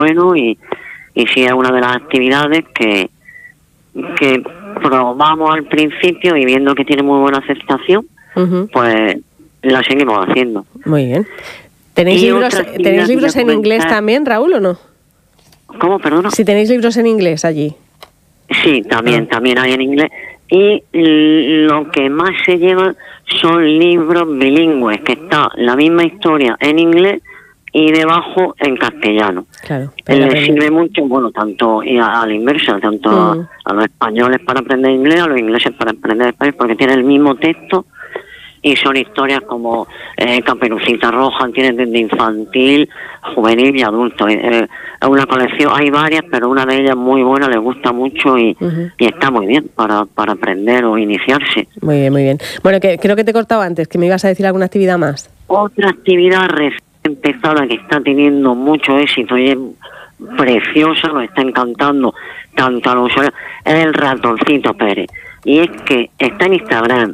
bueno y sí es una de las actividades que probamos al principio y viendo que tiene muy buena aceptación, pues la seguimos haciendo. Muy bien. ¿Tenéis libros en inglés también, Raúl, o no? ¿Cómo, perdona? Si tenéis libros en inglés allí. Sí, también hay en inglés. Y lo que más se lleva son libros bilingües, que está la misma historia en inglés y debajo en castellano. Claro. Le sirve mucho, bueno, tanto y a la inversa, tanto a los españoles para aprender inglés, a los ingleses para aprender español, porque tiene el mismo texto y son historias como Caperucita Roja, tienen desde infantil, juvenil y adulto. Es una colección, hay varias, pero una de ellas muy buena, les gusta mucho y está muy bien para aprender o iniciarse. Muy bien, muy bien. Bueno, creo que te he cortado antes, que me ibas a decir alguna actividad más. Otra actividad recién empezada que está teniendo mucho éxito y es preciosa, nos está encantando tanto a los usuarios, es el Ratoncito Pérez. Y es que está en Instagram,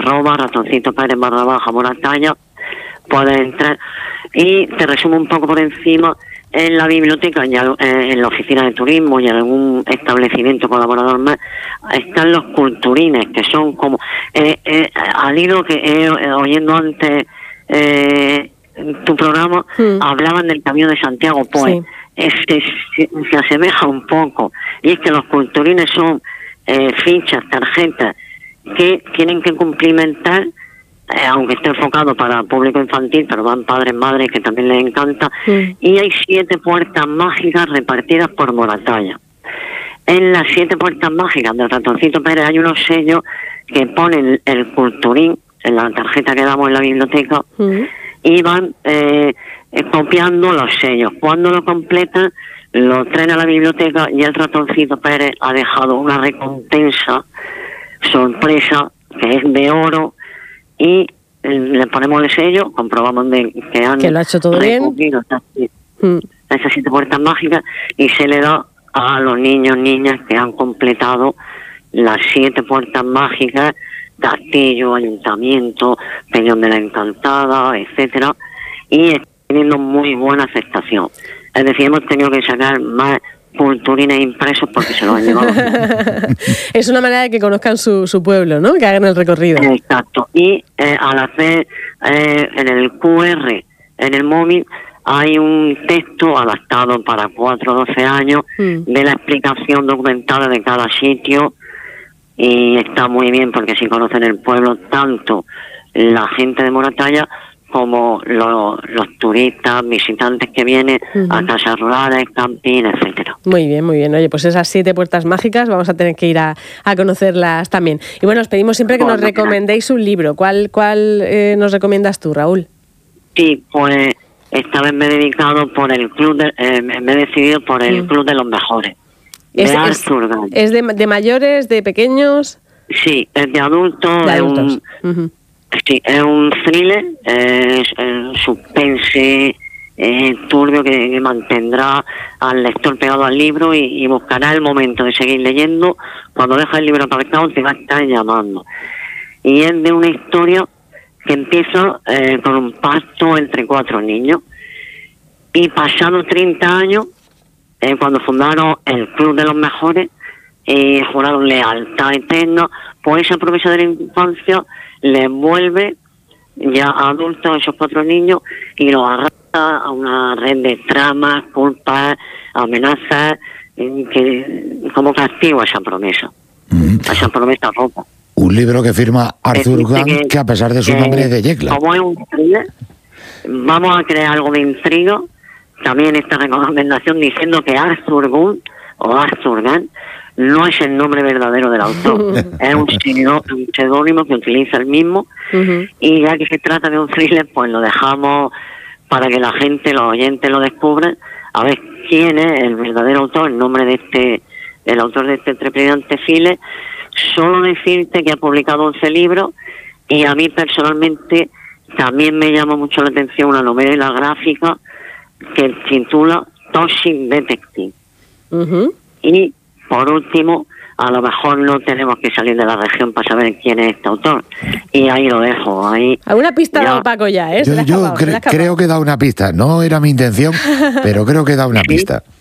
@ratoncitopérez_Moratalla, puedes entrar y te resumo un poco por encima. En la biblioteca, ya en la oficina de turismo y en algún establecimiento colaborador más, están los culturines, que son como, al hilo que oyendo antes tu programa, hablaban del Camino de Santiago, pues se asemeja un poco. Y es que los culturines son fichas, tarjetas que tienen que cumplimentar, aunque esté enfocado para público infantil, pero van padres, madres, que también les encanta, y hay 7 puertas mágicas repartidas por Moratalla. En las 7 puertas mágicas del Ratoncito Pérez hay unos sellos que ponen el culturín en la tarjeta que damos en la biblioteca y van copiando los sellos. Cuando lo completan, lo traen a la biblioteca y el Ratoncito Pérez ha dejado una recompensa sorpresa que es de oro y le ponemos el sello, comprobamos que lo ha hecho todo bien, esas 7 puertas mágicas, y se le da a los niñas que han completado las 7 puertas mágicas, castillo, ayuntamiento, Peñón de la Encantada, etcétera, y está teniendo muy buena aceptación. Es decir, hemos tenido que sacar más culturines impresos porque se los han llevado. Es una manera de que conozcan su pueblo, ¿no? Que hagan el recorrido. Exacto. Y al hacer en el QR, en el móvil, hay un texto adaptado para 4 o 12 años de la explicación documentada de cada sitio, y está muy bien porque si conocen el pueblo tanto la gente de Moratalla como los turistas, visitantes que vienen a casas rurales, camping, etcétera. Muy bien, muy bien. Oye, pues esas 7 puertas mágicas vamos a tener que ir a conocerlas también. Y bueno, os pedimos siempre que nos recomendéis un libro. ¿Cuál nos recomiendas tú, Raúl? Sí, pues esta vez me he decidido por el Club de los Mejores. ¿Es de mayores, de pequeños? Sí, es de adultos. Sí, es un thriller, es suspense turbio que mantendrá al lector pegado al libro y buscará el momento de seguir leyendo. Cuando deja el libro aparcado te va a estar llamando. Y es de una historia que empieza con un pacto entre 4 niños. Y pasados 30 años, cuando fundaron el Club de los Mejores, juraron lealtad eterna, pues esa promesa de la infancia les vuelve ya adultos a esos 4 niños y los arrastra a una red de tramas, culpas, amenazas, como castigo a esa promesa, a esa promesa rota. Un libro que firma Arthur Gant, que a pesar de su nombre es de Yecla. Como es un thriller, vamos a crear algo de intriga, también esta recomendación diciendo que Arthur Gant no es el nombre verdadero del autor, es un pseudónimo que utiliza el mismo, y ya que se trata de un thriller, pues lo dejamos para que la gente, los oyentes lo descubran, a ver quién es el verdadero autor, el nombre de el autor de este trepidante thriller. Solo decirte que ha publicado 11 libros y a mí personalmente también me llama mucho la atención una novela gráfica que titula Toxic Detective. Y por último, a lo mejor no tenemos que salir de la región para saber quién es este autor. Y ahí lo dejo. Ahí alguna pista ha dado Paco ya, ¿eh? Yo creo que he dado una pista. No era mi intención, pero creo que he dado una pista.